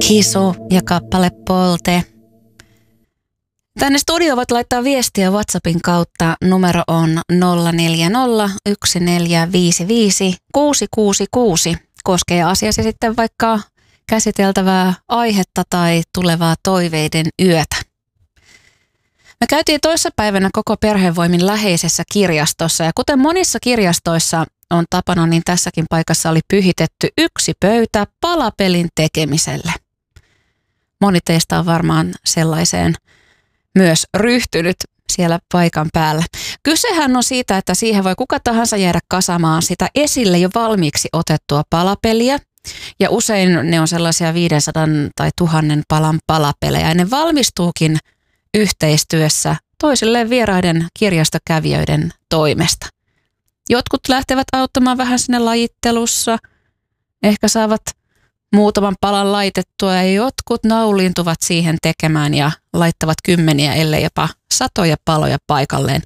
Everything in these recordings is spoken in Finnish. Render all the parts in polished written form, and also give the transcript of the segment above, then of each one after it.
Kisu ja kappale Polte. Tänne studioon voit laittaa viestiä WhatsAppin kautta. Numero on 0401455666. Koskee asiasi sitten vaikka käsiteltävää aihetta tai tulevaa toiveiden yötä. Me käytiin toissapäivänä koko perhevoimin läheisessä kirjastossa ja kuten monissa kirjastoissa on tapana, niin tässäkin paikassa oli pyhitetty yksi pöytä palapelin tekemiselle. Moni teistä on varmaan sellaiseen myös ryhtynyt siellä paikan päällä. Kysehän on siitä, että siihen voi kuka tahansa jäädä kasamaan sitä esille jo valmiiksi otettua palapeliä. Ja usein ne on sellaisia 500 tai 1000 palan palapelejä. Ja ne valmistuukin yhteistyössä toisilleen vieraiden kirjastokävijöiden toimesta. Jotkut lähtevät auttamaan vähän sinne lajittelussa. Ehkä saavat muutaman palan laitettua ja jotkut nauliintuvat siihen tekemään ja laittavat kymmeniä, ellei jopa satoja paloja paikalleen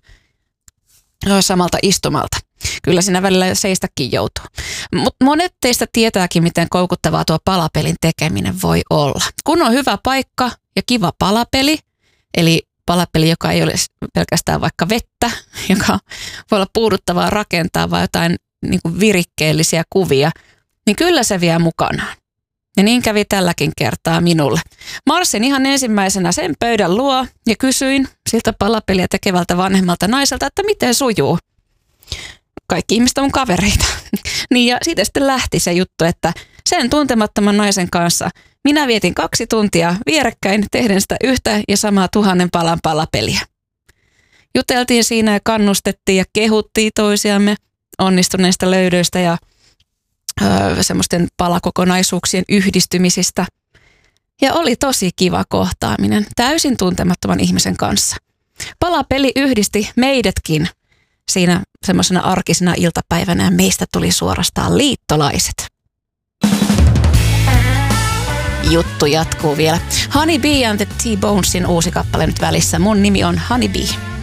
samalta istumalta. Kyllä siinä välillä seistäkin joutuu. Mutta monet teistä tietääkin, miten koukuttavaa tuo palapelin tekeminen voi olla. Kun on hyvä paikka ja kiva palapeli, eli palapeli, joka ei ole pelkästään vaikka vettä, joka voi olla puuduttavaa rakentaa, vai jotain niin kuin virikkeellisiä kuvia, niin kyllä se vie mukanaan. Ja niin kävi tälläkin kertaa minulle. Marssin ihan ensimmäisenä sen pöydän luo ja kysyin siltä palapeliä tekevältä vanhemmalta naiselta, että miten sujuu. Kaikki ihmiset on kavereita. Niin ja siitä sitten lähti se juttu, että sen tuntemattoman naisen kanssa minä vietin 2 tuntia vierekkäin tehden sitä yhtä ja samaa 1000 palan palapeliä. Juteltiin siinä ja kannustettiin ja kehuttiin toisiamme onnistuneista löydöistä ja semmoisten palakokonaisuuksien yhdistymisistä. Ja oli tosi kiva kohtaaminen täysin tuntemattoman ihmisen kanssa. Palapeli yhdisti meidätkin siinä semmoisena arkisena iltapäivänä ja meistä tuli suorastaan liittolaiset. Juttu jatkuu vielä. Honey Bee and the T-Bonesin uusi kappale nyt välissä. Mun nimi on Honey Bee.